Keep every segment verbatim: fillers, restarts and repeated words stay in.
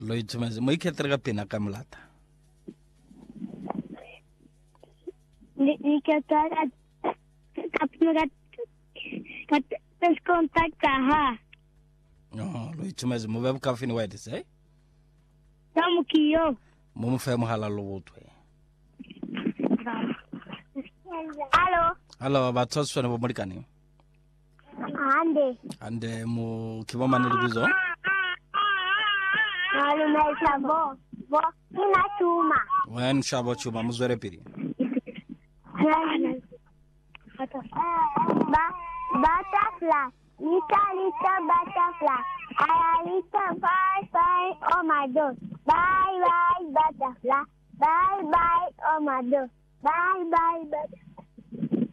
lo itumeze mo iketra ka pina ka mlata ni iketra ka pina ka pescontacta ha no lo itumeze mo bab ka fini wede sai tamu kiyo mo mo fa mo hala lo botwe Allo allo ba tsoswana bo molikani ande ande mo kibo maneli bizo Malu mai sabo bo ina tuma wen shabo chuma muzore piri ba butterfly Lita lita butterfly I lita bye bye oh my god bye bye butterfly bye bye oh my god bye bye butterfly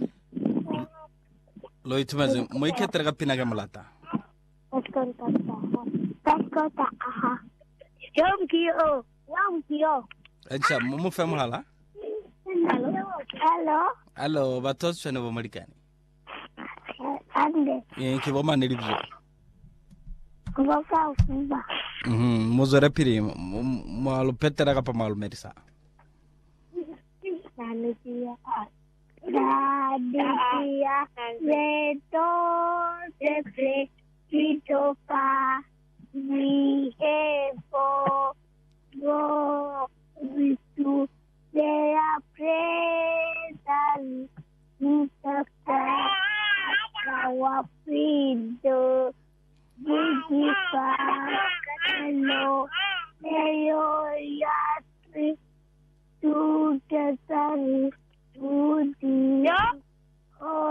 lo itumeze mo iketra ka pina ka mlata Pescota Pescota aha Yom kiyo Yom kiyo acha mo mo fa mo hala Hello Hello allo ba tsoswana bo molikani Ande e kibo maneli bizo Kuba fa kuba mhm muzore piri mo lo petra ka pa mal merisa Nanusia Nanusia Veto Sefe Vitopa Vihepo Go Vitu Dea Presan Vitapa Kawapido Vigipa Kano Neo Yatri Tu Kesari Tu Dia